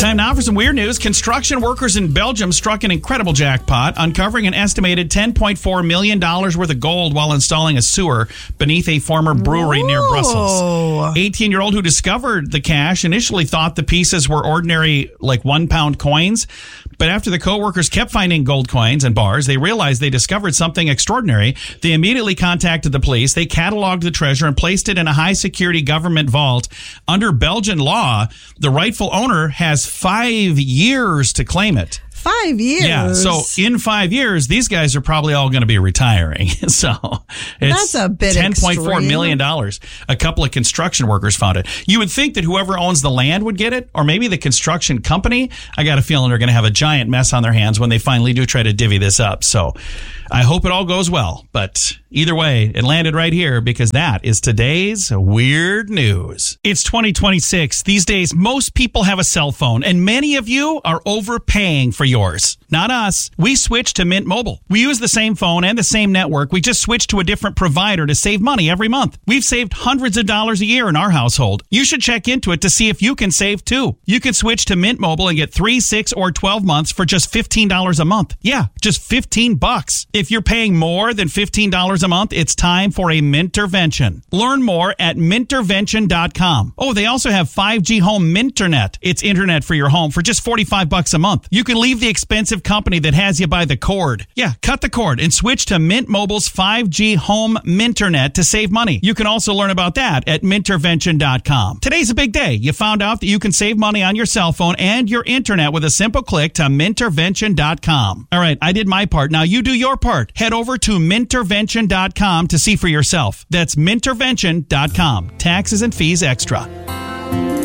Time now for some weird news. Construction workers in Belgium struck an incredible jackpot, uncovering an estimated $10.4 million worth of gold while installing a sewer beneath a former brewery near Brussels. 18-year-old who discovered the cash initially thought the pieces were ordinary, like 1-pound coins. But after the co-workers kept finding gold coins and bars, they realized they discovered something extraordinary. They immediately contacted the police. They cataloged the treasure and placed it in a high-security government vault. Under Belgian law, the rightful owner has 5 years to claim it. 5 years? Yeah, so in 5 years, these guys are probably all going to be retiring. So it's that's a bit $10.4 million. A couple of construction workers found it. You would think that whoever owns the land would get it, or maybe the construction company. I got a feeling they're going to have a giant mess on their hands when they finally do try to divvy this up. So I hope it all goes well. But either way, it landed right here because that is today's weird news. It's 2026. These days, most people have a cell phone, and many of you are overpaying for yours. Not us. We switched to Mint Mobile. We use the same phone and the same network. We just switched to a different provider to save money every month. We've saved hundreds of dollars a year in our household. You should check into it to see if you can save too. You can switch to Mint Mobile and get 3, 6, or 12 months for just $15 a month. Yeah, just $15. If you're paying more than $15 a month, it's time for a Mintervention. Learn more at Mintervention.com. Oh, they also have 5G Home Minternet. It's internet for your home for just $45 a month. You can leave the expensive company that has you by the cord. Yeah, cut the cord and switch to Mint Mobile's 5G Home Minternet to save money. You can also learn about that at Mintervention.com. Today's a big day. You found out that you can save money on your cell phone and your internet with a simple click to Mintervention.com. All right, I did my part. Now you do your part. Head over to Mintervention.com to see for yourself. That's Mintervention.com. Taxes and fees extra.